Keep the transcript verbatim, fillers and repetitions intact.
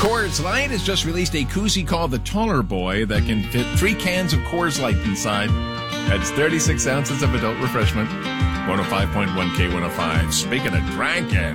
Coors Light has just released a koozie called the Taller Boy that can fit three cans of Coors Light inside. That's thirty-six ounces of adult refreshment. one oh five point one K one oh five. Speaking of drinking.